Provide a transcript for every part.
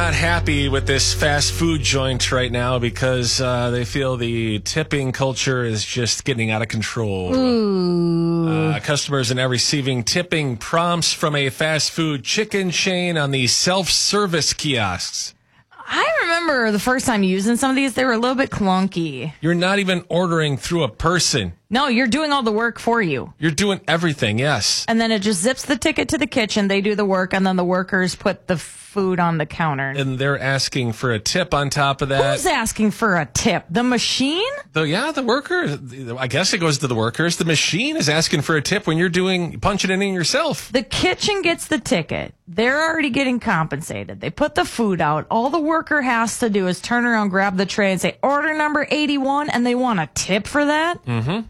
not happy with this fast food joint right now because they feel the tipping culture is just getting out of control. Customers are now receiving tipping prompts from a fast food chicken chain on the self-service kiosks. I remember the first time using some of these, they were a little bit clunky. You're not even ordering through a person. No, you're doing all the work for you. You're doing everything, yes. And then it just zips the ticket to the kitchen. They do the work, and then the workers put the food on the counter. And they're asking for a tip on top of that. Who's asking for a tip? The machine? The worker. I guess it goes to the workers. The machine is asking for a tip when you're punching it in yourself. The kitchen gets the ticket. They're already getting compensated. They put the food out. All the worker has to do is turn around, grab the tray, and say, order number 81, and they want a tip for that? Mm-hmm.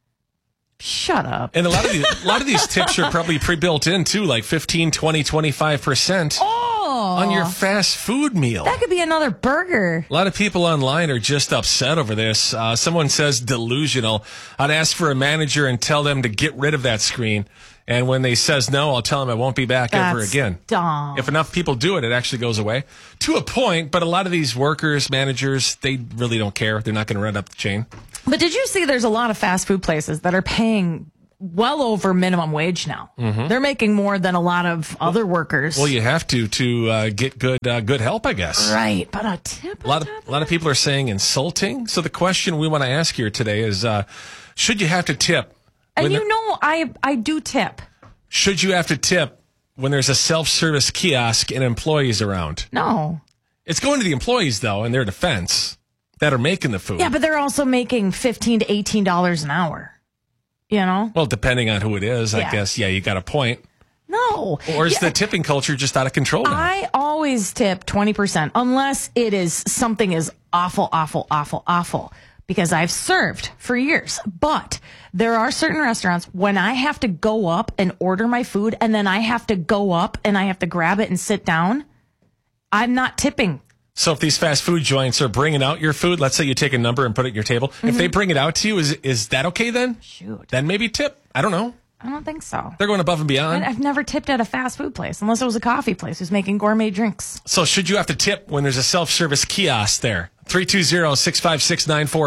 Shut up. And a lot of these tips are probably pre-built in, too, like 15, 20, 25% on your fast food meal. That could be another burger. A lot of people online are just upset over this. Someone says delusional. I'd ask for a manager and tell them to get rid of that screen. And when they says no, I'll tell them I won't be back ever again. Dumb. If enough people do it, it actually goes away. To a point, but a lot of these workers, managers, they really don't care. They're not going to run up the chain. But did you see there's a lot of fast food places that are paying well over minimum wage now? Mm-hmm. They're making more than a lot of other workers. Well, you have to get good help, I guess. Right, but a tip. A lot of people are saying insulting. So the question we want to ask here today is, should you have to tip? And I do tip. Should you have to tip when there's a self-service kiosk and employees around? No. It's going to the employees, though, in their defense, that are making the food. Yeah, but they're also making $15 to $18 an hour. You know? Well, depending on who it is, I guess, you got a point. No. Or is the tipping culture just out of control now? I always tip 20% unless it is something is awful, awful, awful, awful. Because I've served for years. But there are certain restaurants when I have to go up and order my food and then I have to go up and I have to grab it and sit down, I'm not tipping. So if these fast food joints are bringing out your food, let's say you take a number and put it at your table. Mm-hmm. If they bring it out to you, is that okay then? Shoot. Then maybe tip. I don't know. I don't think so. They're going above and beyond. I've never tipped at a fast food place unless it was a coffee place who's making gourmet drinks. So should you have to tip when there's a self-service kiosk there?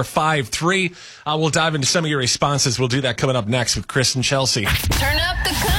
320-656-9453. We'll dive into some of your responses. We'll do that coming up next with Chris and Chelsea. Turn up the